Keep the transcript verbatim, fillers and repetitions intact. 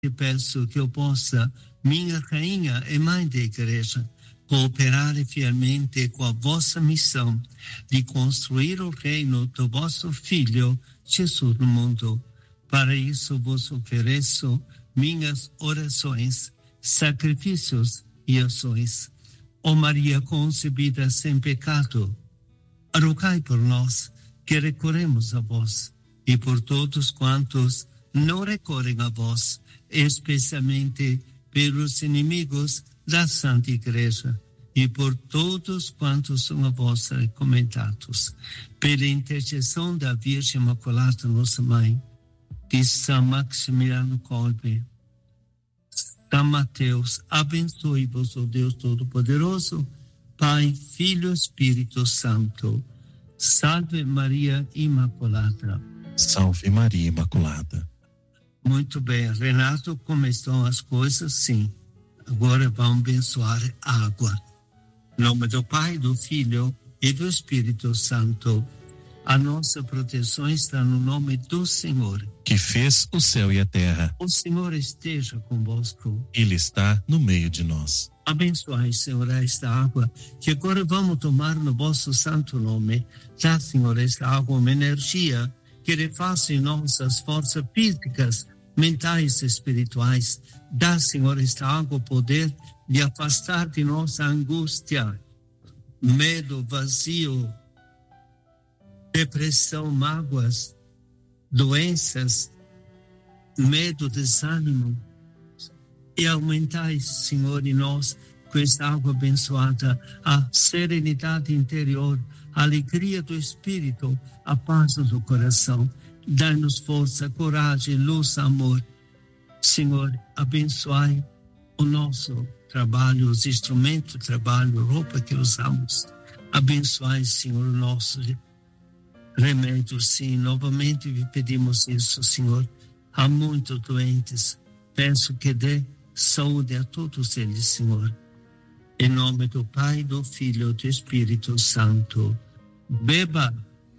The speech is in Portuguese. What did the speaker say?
te peço que eu possa, minha rainha e mãe da igreja, cooperar fielmente com a vossa missão de construir o reino do vosso Filho, Jesus no mundo. Para isso vos ofereço minhas orações, sacrifícios e ações. Ó Maria concebida sem pecado, rogai por nós que recorremos a vós e por todos quantos não recorrem a vós, especialmente pelos inimigos da Santa Igreja e por todos quantos são a vós recomendados, pela intercessão da Virgem Imaculada, nossa Mãe, de São Maximiliano Kolbe, São Mateus, abençoe-vos o Deus Todo-Poderoso, Pai, Filho, Espírito Santo. Salve Maria Imaculada. Salve Maria Imaculada. Muito bem, Renato, como estão as coisas? Sim. Agora vamos abençoar a água. Em nome do Pai, do Filho e do Espírito Santo. A nossa proteção está no nome do Senhor, que fez o céu e a terra. O Senhor esteja convosco. Ele está no meio de nós. Abençoai, Senhor, esta água que agora vamos tomar no vosso santo nome. Dá, Senhor, esta água uma energia que refaça em nós as forças físicas, mentais e espirituais. Dá, Senhor, esta água o poder de afastar de nós a angústia, medo, vazio, depressão, mágoas, doenças, medo, desânimo. E aumentai, Senhor, em nós, com esta água abençoada, a serenidade interior, a alegria do espírito, a paz do coração. Dai-nos força, coragem, luz, amor. Senhor, abençoai o nosso trabalho, os instrumentos de trabalho, roupa que usamos. Abençoai, Senhor, o nosso remédio, sim. Novamente pedimos isso, Senhor. Há muitos doentes. Peço que dê saúde a todos eles, Senhor. Em nome do Pai, do Filho e do Espírito Santo. Beba.